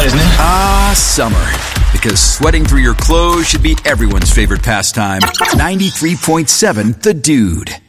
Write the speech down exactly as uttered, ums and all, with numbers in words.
hot, isn't it? Ah, summer. Because sweating through your clothes should be everyone's favorite pastime. ninety-three point seven The Dude.